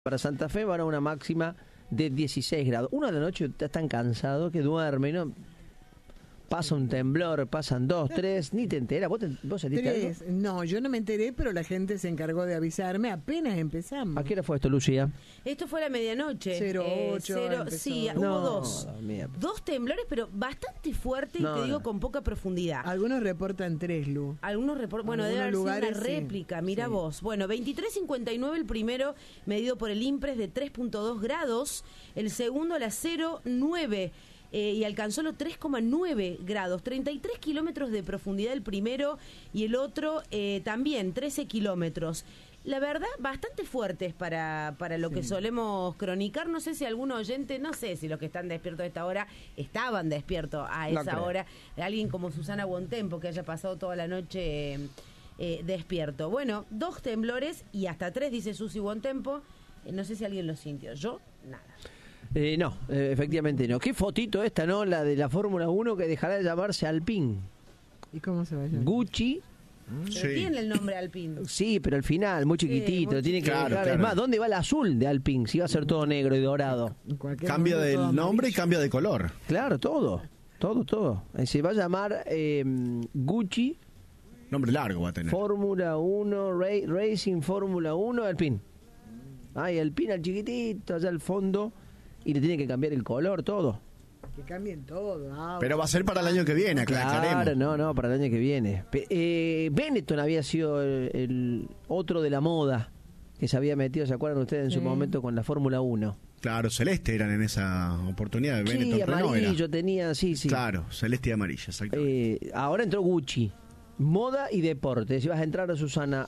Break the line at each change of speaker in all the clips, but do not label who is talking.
Para Santa Fe van a una máxima de 16 grados. Uno de la noche está tan cansado que duerme, ¿no? Pasa un temblor, pasan 2, 3, ni te enteras. ¿Vos sentiste algo?
No, yo no me enteré, pero la gente se encargó de avisarme apenas empezamos.
¿A qué hora fue esto, Lucía?
Esto fue a la medianoche.
08.
Sí, hubo dos. Dos temblores, pero bastante fuertes, y te digo, con poca profundidad.
Algunos reportan 3, Lu.
Algunos reportan, bueno, debe haber sido una réplica, sí. Mira vos. Bueno, 23.59 el primero, medido por el INPRES de 3.2 grados. El segundo a las 0.9. Y alcanzó los 3,9 grados, 33 kilómetros de profundidad el primero y el otro también 13 kilómetros. La verdad, bastante fuertes para lo que solemos cronicar. No sé si algún oyente, no sé si los que están despiertos a esta hora estaban despiertos a esa hora. Alguien como Susana Bontempo que haya pasado toda la noche despierto. Bueno, 2 temblores y hasta 3, dice Susi Bontempo. No sé si alguien lo sintió. Yo, nada.
No, efectivamente no. Qué fotito esta, ¿no? La de la Fórmula 1 que dejará de llamarse Alpine.
¿Y cómo se va a llamar?
Gucci.
Pero tiene el nombre Alpine.
Sí, pero al final, muy chiquitito.
Muy
tiene que
claro,
dejar.
claro.
Es más, ¿dónde va el azul de Alpine? Si va a ser todo negro y dorado.
Cambia del nombre y cambia de color.
Claro, todo. Se va a llamar Gucci.
Nombre largo va a tener.
Fórmula 1, Racing Fórmula 1, Alpine. Ay, Alpine al chiquitito, allá al fondo. Y le tienen que cambiar el color, todo.
Que cambien todo.
Pero va a ser para el año que viene, aclararemos.
Claro, no, para el año que viene. Benetton había sido el otro de la moda que se había metido, ¿se acuerdan ustedes en su momento con la Fórmula 1?
Claro, celeste eran en esa oportunidad de Benetton.
Sí, amarillo tenía, sí.
Claro, celeste y amarilla, exactamente.
Ahora entró Gucci, moda y deporte. Si vas a entrar, Susana,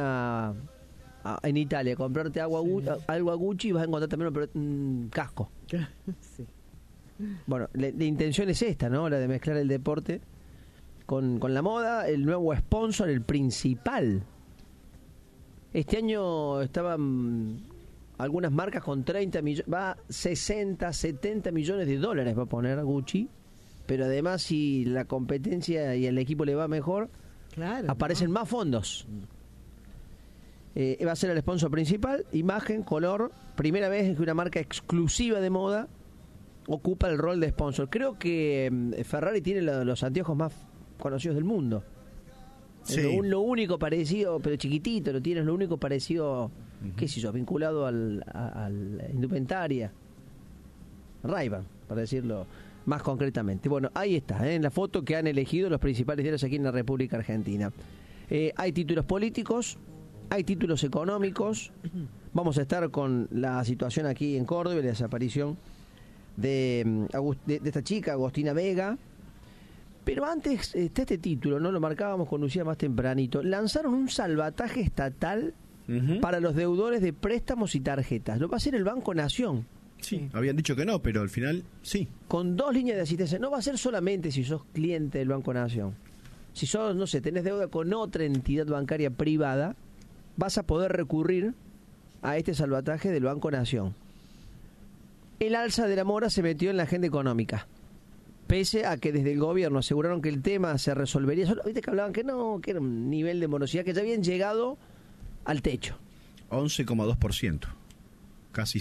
en Italia, comprarte algo a Gucci, vas a encontrar también un casco.
Sí.
Bueno, la intención es esta, ¿no? La de mezclar el deporte con la moda, el nuevo sponsor, el principal. Este año estaban algunas marcas con 30 millones, va 60, 70 millones de dólares va a poner Gucci, pero además si la competencia y el equipo le va mejor, aparecen más fondos. Va a ser el sponsor principal, imagen, color, primera vez que una marca exclusiva de moda ocupa el rol de sponsor. Creo que Ferrari tiene los anteojos más conocidos del mundo. Sí. Lo único parecido, pero chiquitito, lo único parecido, qué sé yo, vinculado a la indumentaria. Ray-Ban, para decirlo más concretamente. Bueno, ahí está, en la foto que han elegido los principales diarios aquí en la República Argentina. Hay títulos políticos, hay títulos económicos. Vamos a estar con la situación aquí en Córdoba, la desaparición de esta chica, Agostina Vega. Pero antes está este título, ¿no? Lo marcábamos con Lucía más tempranito. Lanzaron un salvataje estatal para los deudores de préstamos y tarjetas. Lo va a hacer el Banco Nación.
Sí, habían dicho que no, pero al final sí.
Con 2 líneas de asistencia. No va a ser solamente si sos cliente del Banco Nación. Si sos, no sé, tenés deuda con otra entidad bancaria privada, vas a poder recurrir a este salvataje del Banco Nación. El alza de la mora se metió en la agenda económica, pese a que desde el gobierno aseguraron que el tema se resolvería. Viste que hablaban que no, que era un nivel de morosidad, que ya habían llegado al techo.
11,2%. Casi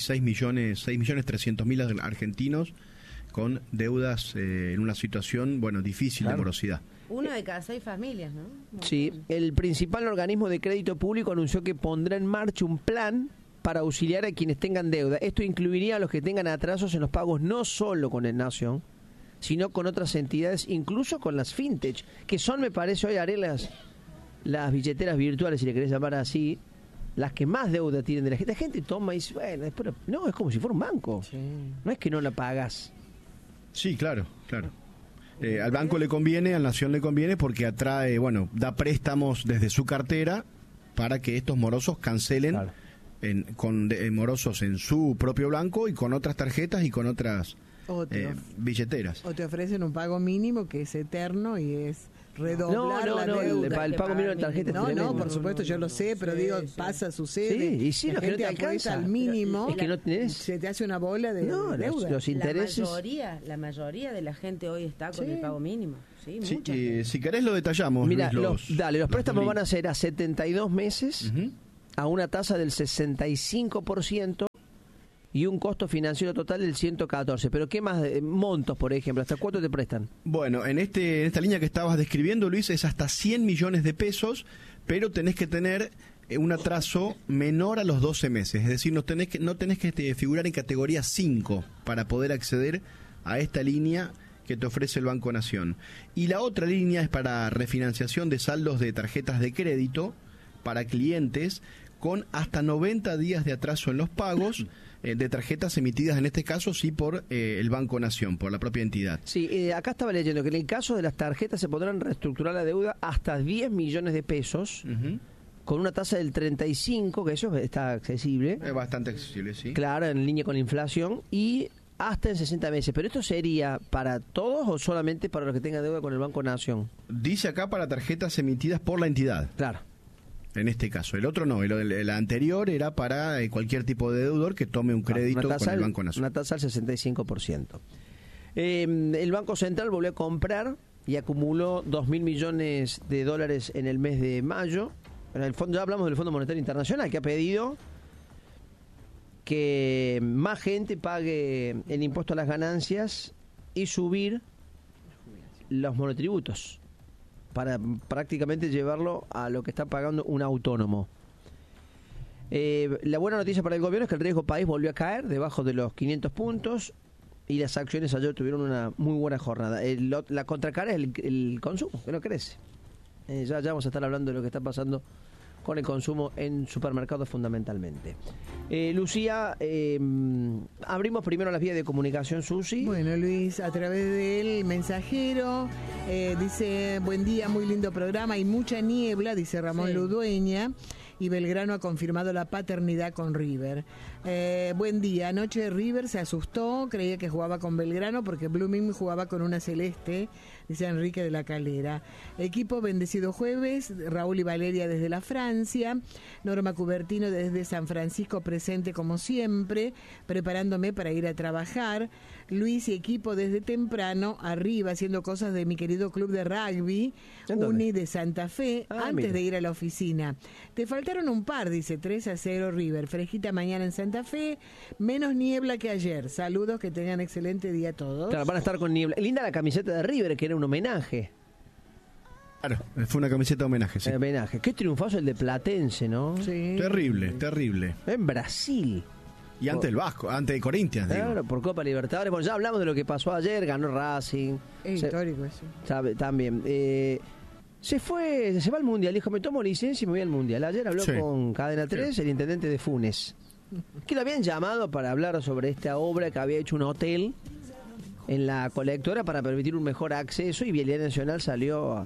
6.300.000 argentinos con deudas en una situación, difícil de morosidad.
1 de cada 6 familias, ¿no?
Sí, el principal organismo de crédito público anunció que pondrá en marcha un plan para auxiliar a quienes tengan deuda. Esto incluiría a los que tengan atrasos en los pagos no solo con el Nación, sino con otras entidades, incluso con las fintech, que son, me parece, hoy haré las billeteras virtuales, si le querés llamar así, las que más deuda tienen de la gente. La gente toma y dice, bueno, no, es como si fuera un banco. Sí. No es que no la pagas.
Sí, claro. Al banco le conviene, al Nación le conviene porque atrae, da préstamos desde su cartera para que estos morosos cancelen con morosos en su propio banco y con otras tarjetas y con otras billeteras.
O te ofrecen un pago mínimo que es eterno y es redoblar la deuda.
El pago mínimo de tarjeta.
No, por supuesto, yo lo sé, pero sucede.
Sí,
la gente apuesta al mínimo,
es que no tenés.
Se te hace una bola de deuda.
Los intereses.
La mayoría de la gente hoy está con el pago mínimo. Sí,
si querés lo detallamos.
Mira,
Luis,
los préstamos van a ser a 72 meses, a una tasa del 65% y un costo financiero total del 114%. Pero ¿qué más montos, por ejemplo? ¿Hasta cuánto te prestan?
Bueno, en esta línea que estabas describiendo, Luis, es hasta 100 millones de pesos, pero tenés que tener un atraso menor a los 12 meses. Es decir, no tenés que figurar en categoría 5 para poder acceder a esta línea que te ofrece el Banco Nación. Y la otra línea es para refinanciación de saldos de tarjetas de crédito para clientes con hasta 90 días de atraso en los pagos de tarjetas emitidas, en este caso sí por el Banco Nación, por la propia entidad.
Sí, acá estaba leyendo que en el caso de las tarjetas se podrán reestructurar la deuda hasta 10 millones de pesos, con una tasa del 35%, que eso está accesible.
Es bastante accesible, sí.
Claro, en línea con la inflación, y hasta en 60 meses. ¿Pero esto sería para todos o solamente para los que tengan deuda con el Banco Nación?
Dice acá para tarjetas emitidas por la entidad.
Claro.
En este caso. El otro no, el anterior era para cualquier tipo de deudor que tome un crédito con el Banco Nación.
Una tasa del 65%. El Banco Central volvió a comprar y acumuló 2.000 millones de dólares en el mes de mayo. En el fondo, ya hablamos del Fondo Monetario Internacional, que ha pedido que más gente pague el impuesto a las ganancias y subir los monotributos para prácticamente llevarlo a lo que está pagando un autónomo. La buena noticia para el gobierno es que el riesgo país volvió a caer debajo de los 500 puntos y las acciones ayer tuvieron una muy buena jornada. La contracara es el consumo, que no crece. Ya vamos a estar hablando de lo que está pasando con el consumo en supermercados fundamentalmente. Lucía, abrimos primero las vías de comunicación, Susi.
Bueno, Luis, a través del mensajero, dice, buen día, muy lindo programa, hay mucha niebla, dice Ramón Ludueña, y Belgrano ha confirmado la paternidad con River. Buen día, anoche River se asustó, creía que jugaba con Belgrano porque Blooming jugaba con una celeste, dice Enrique de la Calera. Equipo bendecido jueves, Raúl y Valeria desde la Francia, Norma Cubertino desde San Francisco presente como siempre, preparándome para ir a trabajar, Luis y equipo desde temprano, arriba haciendo cosas de mi querido club de rugby, Uni de Santa Fe, antes de ir a la oficina. Te faltaron un par, dice 3-0 River, fresquita mañana en Santa Fe, menos niebla que ayer. Saludos, que tengan excelente día todos.
Claro, van a estar con niebla. Linda la camiseta de River, que era un homenaje.
Claro, fue una camiseta de homenaje, sí.
Homenaje. Qué triunfazo el de Platense, ¿no?
Sí.
Terrible, terrible.
En Brasil.
Y ante el Vasco, ante el Corinthians, digo.
Claro, por Copa Libertadores. Bueno, ya hablamos de lo que pasó ayer, ganó Racing.
Es histórico eso.
También. Se va al Mundial, dijo, me tomo licencia y me voy al Mundial. Ayer habló con Cadena 3, el intendente de Funes, que lo habían llamado para hablar sobre esta obra que había hecho un hotel en la colectora para permitir un mejor acceso, y Vialidad Nacional salió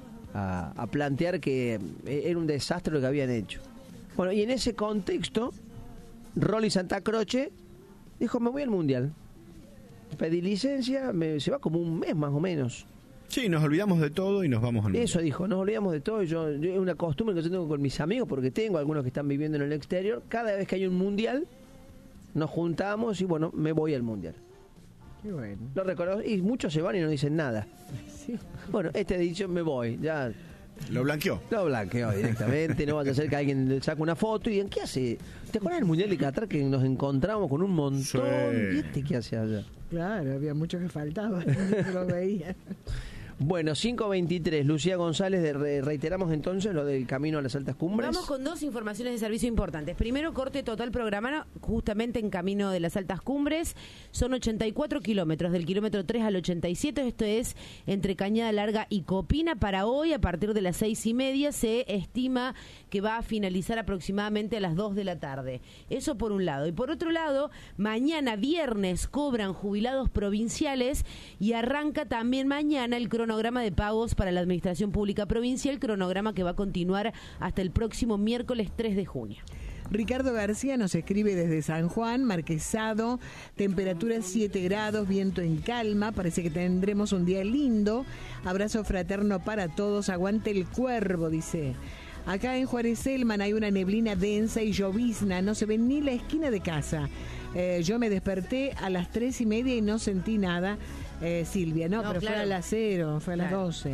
a plantear que era un desastre lo que habían hecho. Bueno, y en ese contexto, Rolly Santa Croce dijo, me voy al Mundial. Pedí licencia, se va como un mes más o menos.
Sí, nos olvidamos de todo y nos vamos al Mundial.
Eso dijo, nos olvidamos de todo. Yo es una costumbre que yo tengo con mis amigos, porque tengo algunos que están viviendo en el exterior. Cada vez que hay un Mundial, nos juntamos y bueno, me voy al Mundial.
Qué bueno.
Lo reconozco, y muchos se van y no dicen nada.
Sí.
Bueno, este dicho, me voy, ya.
Lo blanqueó.
Lo blanqueó directamente, no vaya a ser que alguien le saque una foto y digan, ¿qué hace? ¿Te acuerdas del Mundial de Qatar que nos encontramos con un montón?
Sí.
¿Y este qué hace allá?
Claro, había muchos que faltaban, no lo veía.
Bueno, 5:23, Lucía González, reiteramos entonces lo del camino a las altas cumbres.
Vamos con dos informaciones de servicio importantes. Primero, corte total programado justamente en camino de las altas cumbres. Son 84 kilómetros, del kilómetro 3 al 87. Esto es entre Cañada Larga y Copina. Para hoy, a partir de las 6:30, se estima que va a finalizar aproximadamente a las 2 de la tarde. Eso por un lado. Y por otro lado, mañana viernes cobran jubilados provinciales y arranca también mañana el cronograma de pagos para la Administración Pública Provincial, cronograma que va a continuar hasta el próximo miércoles 3 de junio.
Ricardo García nos escribe desde San Juan, Marquesado, temperatura 7 grados, viento en calma, parece que tendremos un día lindo, abrazo fraterno para todos, aguante el cuervo, dice. Acá en Juárez Selman hay una neblina densa y llovizna, no se ve ni la esquina de casa. Yo me desperté a las 3:30 y no sentí nada. Silvia, no, pero claro, fue a las 0, fue a las 12.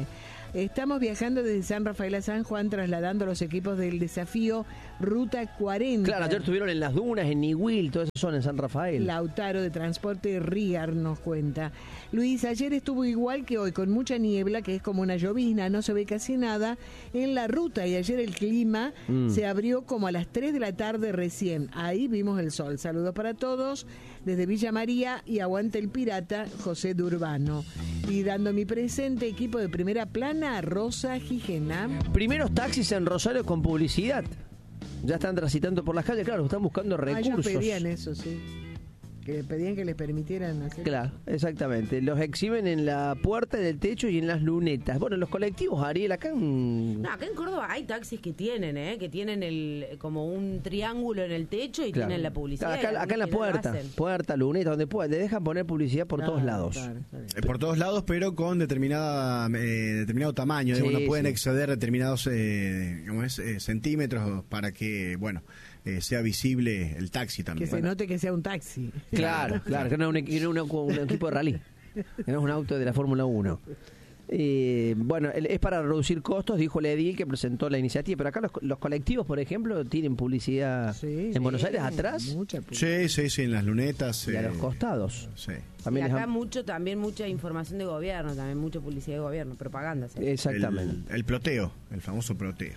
Estamos viajando desde San Rafael a San Juan, trasladando los equipos del desafío Ruta 40.
Claro, ayer estuvieron en Las Dunas, en Niwil, todas esas son en San Rafael.
Lautaro de Transporte Rigar nos cuenta. Luis, ayer estuvo igual que hoy, con mucha niebla, que es como una llovizna, no se ve casi nada en la ruta, y ayer el clima se abrió como a las 3 de la tarde recién. Ahí vimos el sol. Saludos para todos desde Villa María y aguante el pirata José Durbano. Y dando mi presente, equipo de Primera Plana, Rosa Gijena.
Primeros taxis en Rosario con publicidad. Ya están transitando por las calles, claro, están buscando recursos.
Ellos pedían eso, sí. Que pedían que les permitieran hacer.
Claro, exactamente. Los exhiben en la puerta, en el techo y en las lunetas. Bueno, los colectivos, Ariel, acá en...
No, acá en Córdoba hay taxis que tienen como un triángulo en el techo y tienen la publicidad.
Acá en la puerta, luneta, donde pueda. Le dejan poner publicidad por todos lados.
Claro.
Por todos lados, pero con determinado tamaño.
Sí,
No pueden
sí.
exceder determinados centímetros para que, sea visible el taxi también.
Que se note que sea un taxi.
Claro, que no es un equipo de rally, que no es un auto de la Fórmula 1. Es para reducir costos, dijo la edil que presentó la iniciativa, pero acá los colectivos, por ejemplo, tienen publicidad en Buenos Aires atrás.
Mucha publicidad.
Sí, en las lunetas.
Y a los costados.
Sí.
Y acá mucha información de gobierno, también mucha publicidad de gobierno, propaganda. ¿Sí?
Exactamente.
El ploteo, el famoso ploteo.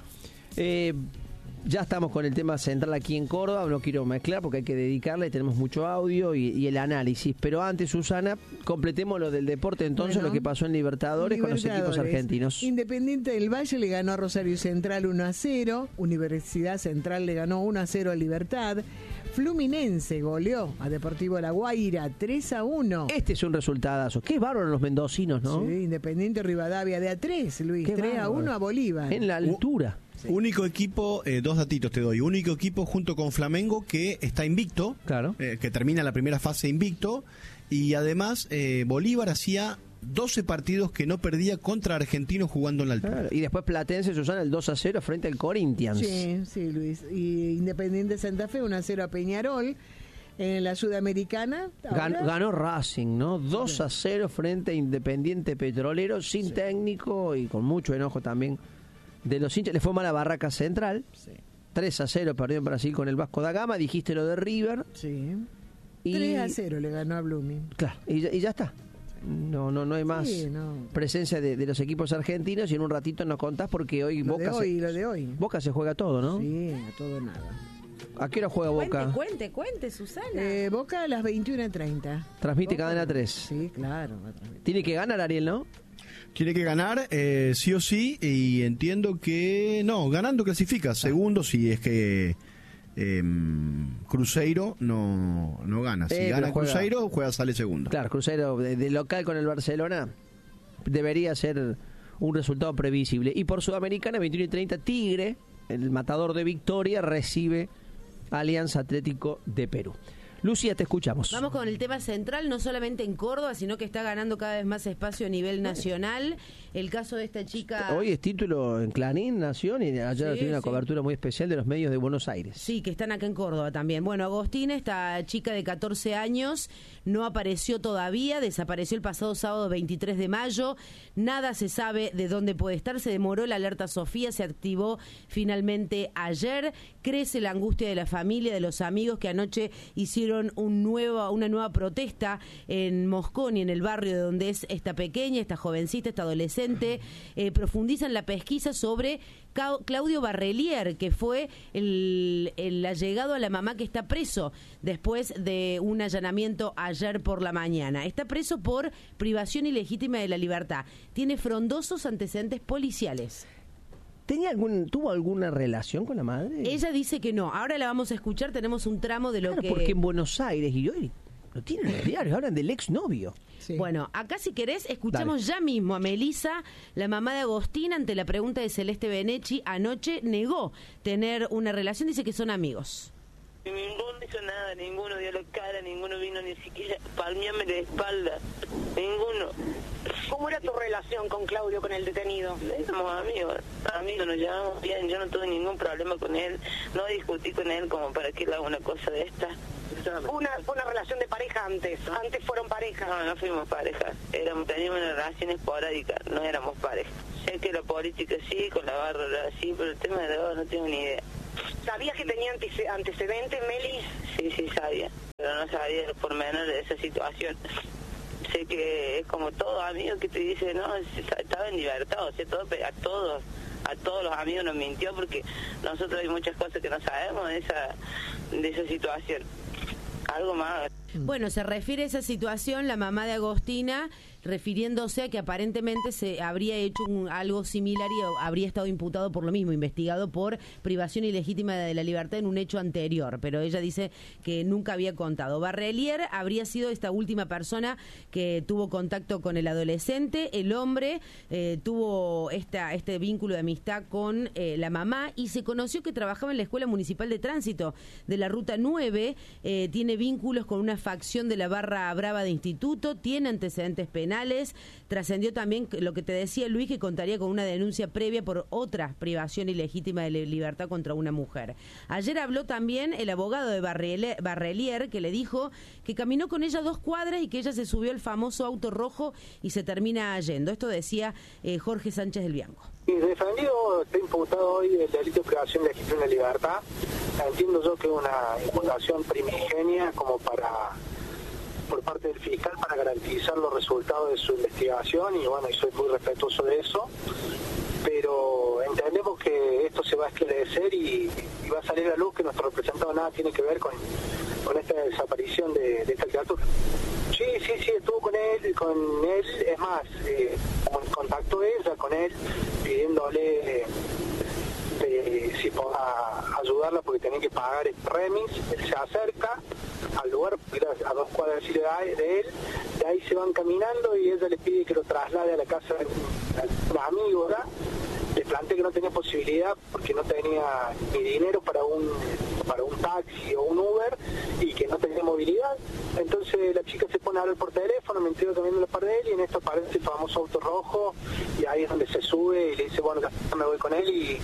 Ya estamos con el tema central aquí en Córdoba, no quiero mezclar porque hay que dedicarle, tenemos mucho audio y el análisis, pero antes, Susana, completemos lo del deporte entonces, lo que pasó en Libertadores con los equipos argentinos.
Independiente del Valle le ganó a Rosario Central 1-0, Universidad Central le ganó 1-0 a Libertad, Fluminense goleó a Deportivo La Guaira 3-1.
Este es un resultadazo, qué bárbaro los mendocinos, ¿no?
Sí, Independiente Rivadavia de A3, Luis, 3-1 a Bolívar.
En la altura.
Sí.
Único equipo, dos datitos te doy. Único equipo junto con Flamengo que está invicto,
Claro.
Que termina la primera fase invicto. Y además, Bolívar hacía 12 partidos que no perdía contra Argentinos jugando en la altura.
Claro. Y después Platense, Susana, el 2-0 frente al Corinthians.
Sí, Luis. Y Independiente Santa Fe 1-0 a Peñarol. En la Sudamericana
ganó Racing, ¿no? 2-0 frente a Independiente Petrolero, sin técnico y con mucho enojo también de los hinchas. Le fue mal a Barraca Central. 3-0 perdió en Brasil con el Vasco da Gama. Dijiste lo de River.
Sí.
Y
3-0 le ganó a Blooming.
claro, y ya está. No hay más presencia de los equipos argentinos, y en un ratito nos contás porque hoy
Lo de hoy.
Boca se juega todo, ¿no?
Sí, a todo nada.
¿A qué hora juega Boca?
Cuente, Susana.
Boca a las 21:30.
Transmite
Boca.
Cadena 3.
Sí, claro. Va a transmitir.
Tiene que ganar, Ariel, ¿no?
Tiene que ganar, sí o sí, y entiendo que no, ganando clasifica. Segundo, si es que Cruzeiro no gana. Si gana Cruzeiro, sale segundo.
Claro, Cruzeiro de local con el Barcelona debería ser un resultado previsible. Y por Sudamericana, 21:30, Tigre, el matador de Victoria, recibe Alianza Atlético de Perú. Lucía, te escuchamos.
Vamos con el tema central, no solamente en Córdoba, sino que está ganando cada vez más espacio a nivel nacional. El caso de esta chica...
Hoy es título en Clarín, Nación, y ayer tiene una cobertura muy especial de los medios de Buenos Aires.
Sí, que están acá en Córdoba también. Bueno, Agostina, esta chica de 14 años, no apareció todavía, desapareció el pasado sábado 23 de mayo. Nada se sabe de dónde puede estar, se demoró la alerta Sofía, se activó finalmente ayer. Crece la angustia de la familia, de los amigos que anoche hicieron una nueva protesta en Mosconi, en el barrio de donde es esta pequeña, esta jovencita, esta adolescente. Profundizan la pesquisa sobre Claudio Barrelier, que fue el allegado a la mamá que está preso después de un allanamiento ayer por la mañana. Está preso por privación ilegítima de la libertad. Tiene frondosos antecedentes policiales.
¿Tuvo alguna relación con la madre?
Ella dice que no. Ahora la vamos a escuchar, tenemos un tramo de lo que...
porque en Buenos Aires, y hoy lo tienen en el diario, hablan del exnovio.
Sí.
Bueno, acá si querés, escuchamos ya mismo a Melisa, la mamá de Agostina, ante la pregunta de Celeste Benechi. Anoche negó tener una relación, dice que son amigos.
Ninguno hizo nada, ninguno dio la cara, ninguno vino ni siquiera palmearme de espalda, ninguno.
¿Cómo era tu relación con Claudio, con el detenido?
Éramos amigos, nos llevamos bien, yo no tuve ningún problema con él, no discutí con él como para que él haga una cosa de esta.
Fue una relación de pareja antes fueron pareja.
No fuimos pareja, teníamos una relación esporádica, no éramos pareja. Sé que la política sí, con la barra sí, pero el tema de la droga no tengo ni idea.
¿Sabías que tenía antecedentes, Meli?
Sí, sabía, pero no sabía los pormenores de esa situación. Sé que es como todo amigo que te dice, no, estaba en libertad, o sea, a todos los amigos nos mintió, porque nosotros hay muchas cosas que no sabemos de esa situación. Algo más.
Bueno, se refiere a esa situación la mamá de Agostina, refiriéndose a que aparentemente se habría hecho algo similar y habría estado imputado por lo mismo, investigado por privación ilegítima de la libertad en un hecho anterior, pero ella dice que nunca había contado. Barrelier habría sido esta última persona que tuvo contacto con el adolescente. El hombre tuvo este vínculo de amistad con la mamá y se conoció que trabajaba en la Escuela Municipal de Tránsito de la Ruta 9, tiene vínculos con una facción de la barra brava de instituto, tiene antecedentes penales. Trascendió también lo que te decía Luis, que contaría con una denuncia previa por otra privación ilegítima de libertad contra una mujer. Ayer habló también el abogado de Barrelier, que le dijo que caminó con ella 2 cuadras y que ella se subió al famoso auto rojo y se termina yendo. Esto decía Jorge Sánchez del Bianco.
Y defendido, está imputado hoy el delito de privación ilegítima de libertad. Entiendo yo que es una imputación primigenia como por parte del fiscal para garantizar los resultados de su investigación, y bueno, y soy muy respetuoso de eso, pero entendemos que esto se va a esclarecer y va a salir a luz que nuestro representado nada tiene que ver con esta desaparición de esta criatura. Sí, estuvo con él, es más, contactó ella con él pidiéndole si podía ayudarla porque tenía que pagar el remis. Él se acerca al lugar, a 2 cuadras de él, de ahí se van caminando y ella le pide que lo traslade a la casa de un amigo, ¿verdad? Le planteé que no tenía posibilidad porque no tenía ni dinero para un taxi o un Uber y que no tenía movilidad. Entonces la chica se pone a hablar por teléfono, me entrego caminando la par de él y en esto aparece el famoso auto rojo y ahí es donde se sube y le dice, bueno, ya me voy con él y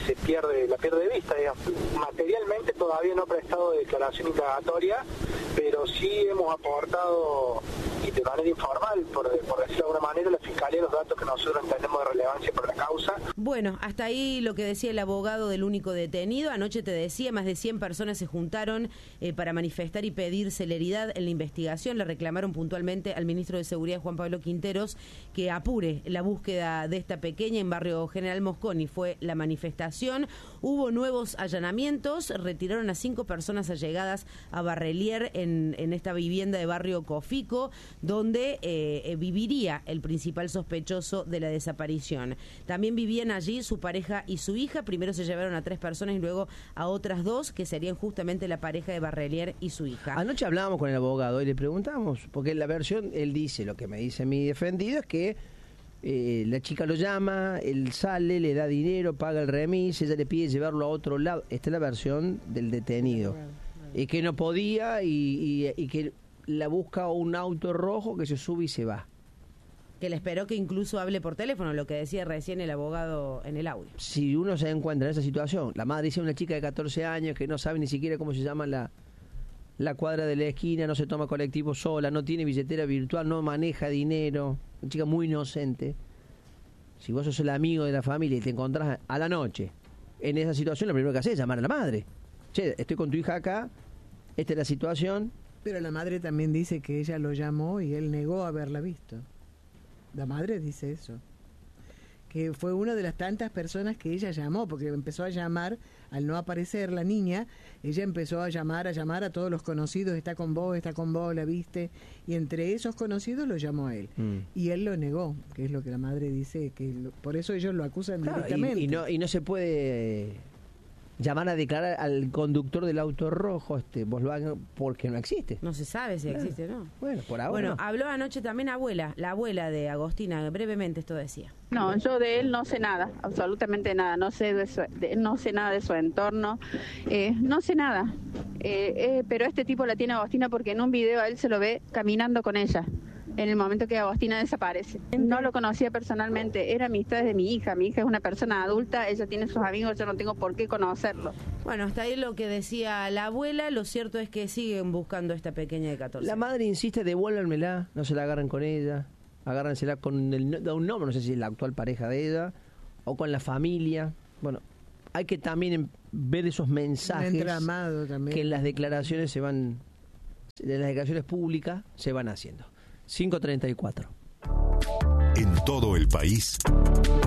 la pierde de vista, digamos. Materialmente todavía no ha prestado declaración indagatoria, pero sí hemos aportado, y de manera informal, por decirlo de alguna manera, la Fiscalía los datos que nosotros entendemos de relevancia por la causa.
Bueno, hasta ahí lo que decía el abogado del único detenido. Anoche te decía, más de 100 personas se juntaron para manifestar y pedir celeridad en la investigación. Le reclamaron puntualmente al ministro de Seguridad, Juan Pablo Quinteros, que apure la búsqueda de esta pequeña en barrio General Mosconi. Fue la manifestación. Hubo nuevos allanamientos, retiraron a 5 personas allegadas a Barrelier en esta vivienda de barrio Cofico, donde viviría el principal sospechoso de la desaparición. También vivían allí su pareja y su hija. Primero se llevaron a 3 personas y luego a otras 2, que serían justamente la pareja de Barrelier y su hija.
Anoche hablábamos con el abogado y le preguntamos, porque la versión, él dice, lo que me dice mi defendido es que la chica lo llama, él sale, le da dinero, paga el remis, ella le pide llevarlo a otro lado. Esta es la versión del detenido. Y que no podía y que la busca un auto rojo que se sube y se va.
Que le esperó que incluso hable por teléfono, lo que decía recién el abogado en el audio.
Si uno se encuentra en esa situación, la madre dice una chica de 14 años que no sabe ni siquiera cómo se llama la cuadra de la esquina, no se toma colectivo sola, no tiene billetera virtual, no maneja dinero, una chica muy inocente. Si vos sos el amigo de la familia y te encontrás a la noche en esa situación, lo primero que haces es llamar a la madre. Che, estoy con tu hija acá, esta es la situación.
Pero la madre también dice que ella lo llamó y él negó haberla visto. La madre dice eso, que fue una de las tantas personas que ella llamó, porque empezó a llamar, al no aparecer la niña, ella empezó a llamar a todos los conocidos, está con vos, la viste, y entre esos conocidos lo llamó a él. Y él lo negó, que es lo que la madre dice, por eso ellos lo acusan directamente.
Y no se puede llamar a declarar al conductor del auto rojo, Volkswagen, porque no existe.
No se sabe si existe o no.
Bueno, por ahora.
Bueno, habló anoche también la abuela de Agostina, brevemente esto decía.
No, yo de él no sé nada, absolutamente nada, no sé no sé nada de su entorno, no sé nada, pero este tipo la tiene Agostina porque en un video a él se lo ve caminando con ella. En el momento que Agostina desaparece. No lo conocía personalmente, era amistad de mi hija es una persona adulta, ella tiene sus amigos, yo no tengo por qué conocerlo.
Bueno, hasta ahí lo que decía la abuela, lo cierto es que siguen buscando a esta pequeña de 14.
La madre insiste, devuélvanmela, no se la agarren con ella. agárrensela con un nombre, no sé si es la actual pareja de ella, o con la familia. Bueno, hay que también ver esos mensajes que en las declaraciones en las declaraciones públicas se van haciendo. 5:34.
En todo el país,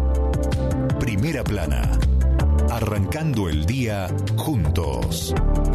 Primera Plana, arrancando el día juntos.